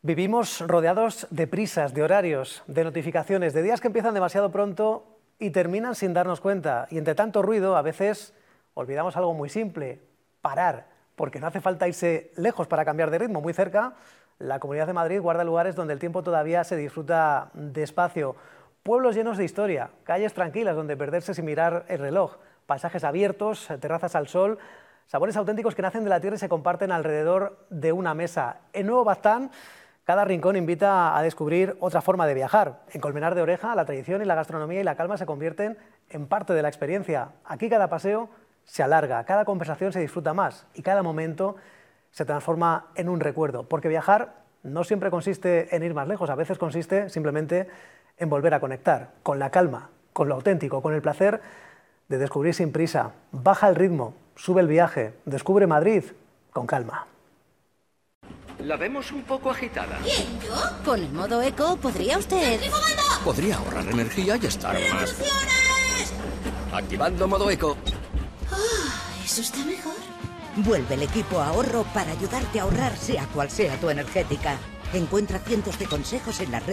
Vivimos rodeados de prisas, de horarios, de notificaciones, de días que empiezan demasiado pronto y terminan sin darnos cuenta. Y entre tanto ruido, a veces olvidamos algo muy simple: parar, porque no hace falta irse lejos para cambiar de ritmo. Muy cerca, la Comunidad de Madrid guarda lugares donde el tiempo todavía se disfruta despacio. Pueblos llenos de historia, calles tranquilas donde perderse sin mirar el reloj, paisajes abiertos, terrazas al sol, sabores auténticos que nacen de la tierra y se comparten alrededor de una mesa. En Nuevo Baztán, cada rincón invita a descubrir otra forma de viajar. En Colmenar de Oreja, la tradición y la gastronomía y la calma se convierten en parte de la experiencia. Aquí cada paseo se alarga, cada conversación se disfruta más y cada momento se transforma en un recuerdo. Porque viajar no siempre consiste en ir más lejos, a veces consiste simplemente en volver a conectar con la calma, con lo auténtico, con el placer de descubrir sin prisa. Baja el ritmo, sube el viaje, descubre Madrid con calma. La vemos un poco agitada. ¿Quién, yo? Con el modo eco podría usted... ¡Estoy fumando! Podría ahorrar energía y estar más... ¡Revoluciones! Activando modo eco. Eso está mejor. Vuelve el equipo ahorro para ayudarte a ahorrar, sea cual sea tu energética. Encuentra cientos de consejos en la red.